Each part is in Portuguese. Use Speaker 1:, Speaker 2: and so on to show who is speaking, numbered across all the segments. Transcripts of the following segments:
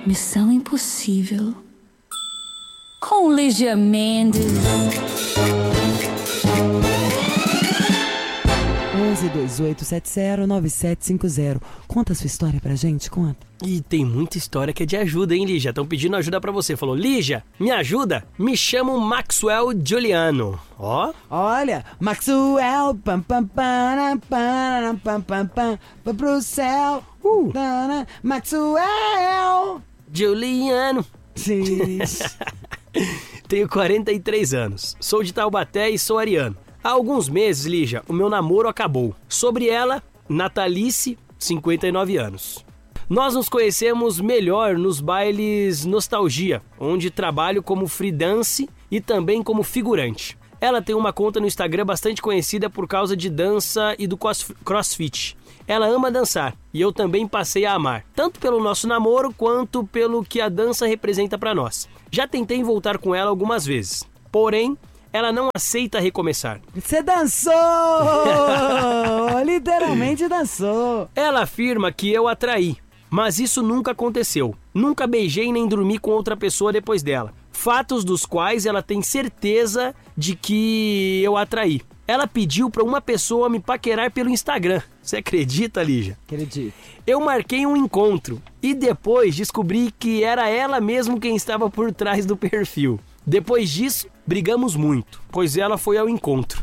Speaker 1: Missão Impossível com Lígia Mendes.
Speaker 2: 1128709750. Conta a sua história pra gente, conta.
Speaker 3: E tem muita história que é de ajuda, hein, Lígia? Estão pedindo ajuda pra você. Falou, Lígia, me ajuda? Me chamo Maxwell Giuliano. Ó.
Speaker 2: Olha, Maxwell, pam pam pam pam pam pam pam pro céu. Maxwell
Speaker 3: Giuliano.
Speaker 2: Sim.
Speaker 3: Tenho 43 anos. Sou de Taubaté e sou ariano. Há alguns meses, Lígia, o meu namoro acabou. Sobre ela, Natalice, 59 anos. Nós nos conhecemos melhor nos bailes Nostalgia, onde trabalho como freelance e também como figurante. Ela tem uma conta no Instagram bastante conhecida por causa de dança e do crossfit. Ela ama dançar e eu também passei a amar, tanto pelo nosso namoro quanto pelo que a dança representa para nós. Já tentei voltar com ela algumas vezes, porém, ela não aceita recomeçar.
Speaker 2: Você dançou! Literalmente dançou.
Speaker 3: Ela afirma que eu a traí, mas isso nunca aconteceu. Nunca beijei nem dormi com outra pessoa depois dela. Fatos dos quais ela tem certeza de que eu a traí. Ela pediu para uma pessoa me paquerar pelo Instagram. Você acredita, Lígia?
Speaker 2: Acredito.
Speaker 3: Eu marquei um encontro e depois descobri que era ela mesmo quem estava por trás do perfil. Depois disso, brigamos muito, pois ela foi ao encontro.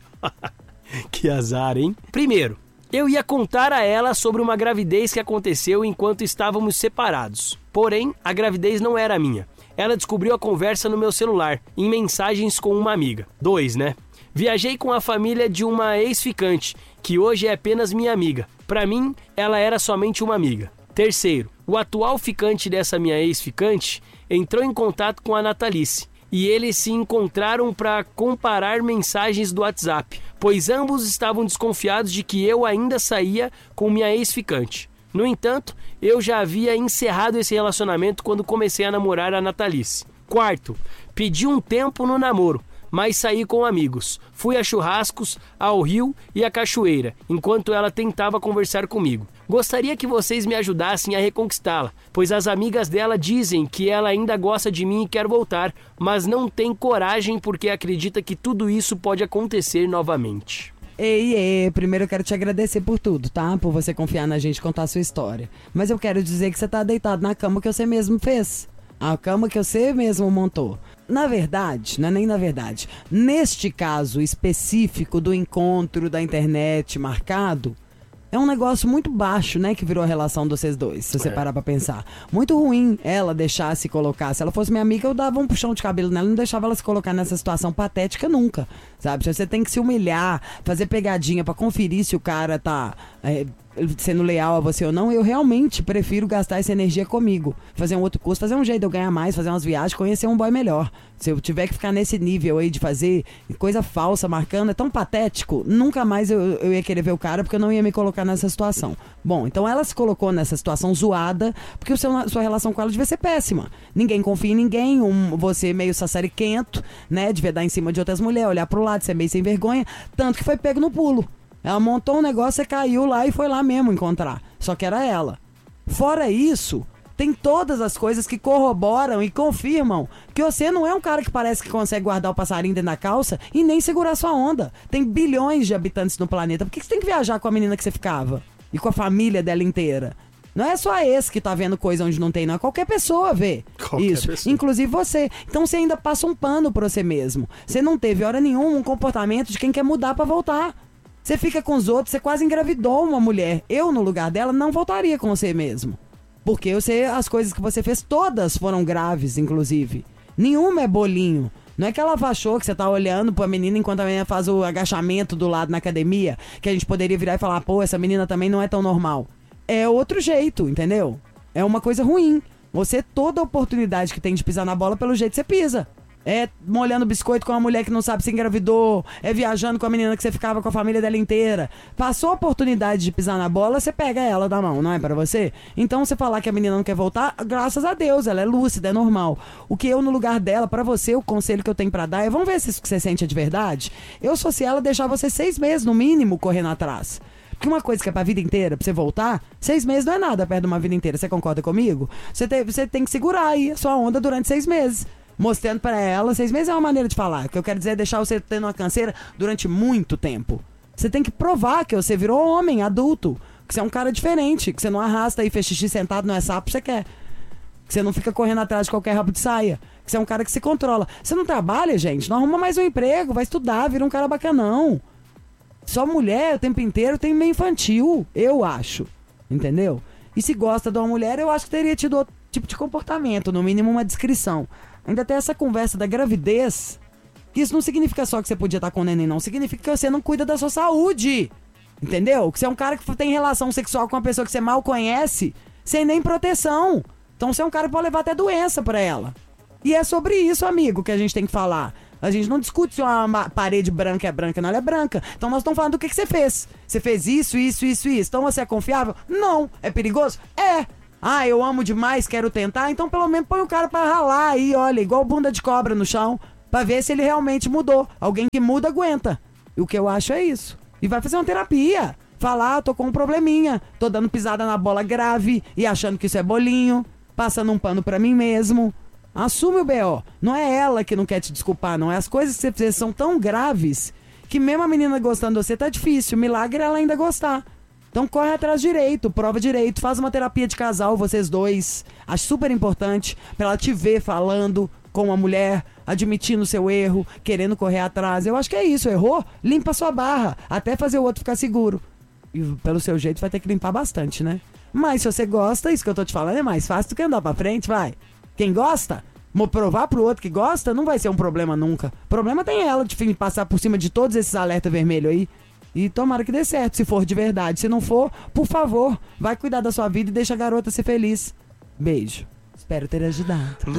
Speaker 3: Que azar, hein? Primeiro, eu ia contar a ela sobre uma gravidez que aconteceu enquanto estávamos separados. Porém, a gravidez não era minha. Ela descobriu a conversa no meu celular, em mensagens com uma amiga. 2, né? Viajei com a família de uma ex-ficante, que hoje é apenas minha amiga. Para mim, ela era somente uma amiga. Terceiro, o atual ficante dessa minha ex-ficante entrou em contato com a Natalice. E eles se encontraram para comparar mensagens do WhatsApp, pois ambos estavam desconfiados de que eu ainda saía com minha ex-ficante. No entanto, eu já havia encerrado esse relacionamento quando comecei a namorar a Natalice. Quarto, pedi um tempo no namoro, mas saí com amigos. Fui a churrascos, ao rio e à cachoeira, enquanto ela tentava conversar comigo. Gostaria que vocês me ajudassem a reconquistá-la, pois as amigas dela dizem que ela ainda gosta de mim e quer voltar, mas não tem coragem porque acredita que tudo isso pode acontecer novamente.
Speaker 2: Ei, primeiro eu quero te agradecer por tudo, tá? Por você confiar na gente e contar a sua história. Mas eu quero dizer que você tá deitado na cama que você mesmo fez. A cama que você mesmo montou. Na verdade, não é nem na verdade. Neste caso específico do encontro da internet marcado, é um negócio muito baixo, né, que virou a relação dos vocês dois, se você parar pra pensar. Muito ruim ela deixar se colocar. Se ela fosse minha amiga, eu dava um puxão de cabelo nela, não deixava ela se colocar nessa situação patética nunca, sabe? Se você tem que se humilhar, fazer pegadinha pra conferir se o cara tá sendo leal a você ou não, eu realmente prefiro gastar essa energia comigo. Fazer um outro curso, fazer um jeito de eu ganhar mais, fazer umas viagens, conhecer um boy melhor. Se eu tiver que ficar nesse nível aí de fazer coisa falsa, marcando, é tão patético, nunca mais eu ia querer ver o cara, porque eu não ia me colocar nessa situação. Bom, então ela se colocou nessa situação zoada, porque sua relação com ela devia ser péssima. Ninguém confia em ninguém, você meio sassariquento, né, devia dar em cima de outras mulheres, olhar pro lado, ser meio sem vergonha, tanto que foi pego no pulo. Ela montou um negócio, você caiu lá e foi lá mesmo encontrar. Só que era ela. Fora isso, tem todas as coisas que corroboram e confirmam que você não é um cara que parece que consegue guardar o passarinho dentro da calça e nem segurar sua onda. Tem bilhões de habitantes no planeta. Por que você tem que viajar com a menina que você ficava? E com a família dela inteira? Não é só esse que tá vendo coisa onde não tem, não. Qualquer pessoa vê isso. Pessoa. Inclusive você. Então você ainda passa um pano pra você mesmo. Você não teve hora nenhuma um comportamento de quem quer mudar pra voltar. Você fica com os outros, você quase engravidou uma mulher. Eu, no lugar dela, não voltaria com você mesmo. Porque as coisas que você fez, todas foram graves, inclusive. Nenhuma é bolinho. Não é que ela achou que você tá olhando pra menina enquanto a menina faz o agachamento do lado na academia, que a gente poderia virar e falar, pô, essa menina também não é tão normal. É outro jeito, entendeu? É uma coisa ruim. Você, toda oportunidade que tem de pisar na bola, pelo jeito você pisa. É molhando biscoito com uma mulher que não sabe se engravidou. É viajando com a menina que você ficava com a família dela inteira. Passou a oportunidade de pisar na bola, você pega ela da mão, não é pra você? Então você falar que a menina não quer voltar, graças a Deus, ela é lúcida, é normal. O que eu, no lugar dela, pra você, o conselho que eu tenho pra dar é, vamos ver se isso que você sente é de verdade? Eu, se fosse ela, deixar você 6 meses, no mínimo, correndo atrás. Porque uma coisa que é pra vida inteira, pra você voltar, 6 meses não é nada perto de uma vida inteira. Você concorda comigo? Você tem que segurar aí a sua onda durante 6 meses. Mostrando pra ela, 6 meses é uma maneira de falar. O que eu quero dizer é deixar você tendo uma canseira durante muito tempo. Você tem que provar que você virou homem, adulto. Que você é um cara diferente. Que você não arrasta aí, fez xixi sentado, não é sapo, você quer. Que você não fica correndo atrás de qualquer rabo de saia. Que você é um cara que se controla. Você não trabalha, gente? Não arruma mais um emprego, vai estudar, vira um cara bacanão. Só mulher o tempo inteiro tem meio infantil, eu acho. Entendeu? E se gosta de uma mulher, eu acho que teria tido outro tipo de comportamento, no mínimo uma descrição. Ainda tem essa conversa da gravidez, que isso não significa só que você podia estar com o neném, não. Significa que você não cuida da sua saúde. Entendeu? Que você é um cara que tem relação sexual com uma pessoa que você mal conhece, sem nem proteção. Então você é um cara que pode levar até doença pra ela. E é sobre isso, amigo, que a gente tem que falar. A gente não discute se uma parede branca é branca, não, ela é branca. Então nós estamos falando do que você fez. Você fez isso. Então você é confiável? Não. É perigoso? É. Ah, eu amo demais, quero tentar. Então pelo menos põe o cara pra ralar aí, olha, igual bunda de cobra no chão, pra ver se ele realmente mudou. Alguém que muda, aguenta. E o que eu acho é isso. E vai fazer uma terapia. Falar, tô com um probleminha, tô dando pisada na bola grave e achando que isso é bolinho, passando um pano pra mim mesmo. Assume o B.O. Não é ela que não quer te desculpar, não. É as coisas que você fez são tão graves que mesmo a menina gostando de você tá difícil. Milagre é ela ainda gostar. Então corre atrás direito, prova direito, faz uma terapia de casal, vocês dois. Acho super importante pra ela te ver falando com uma mulher, admitindo o seu erro, querendo correr atrás. Eu acho que é isso, errou? Limpa a sua barra, até fazer o outro ficar seguro. E pelo seu jeito vai ter que limpar bastante, né? Mas se você gosta, isso que eu tô te falando é mais fácil do que andar pra frente, vai. Quem gosta, provar pro outro que gosta, não vai ser um problema nunca. Problema tem ela de passar por cima de todos esses alertas vermelhos aí. E tomara que dê certo, se for de verdade. Se não for, por favor, vai cuidar da sua vida e deixa a garota ser feliz. Beijo. Espero ter ajudado.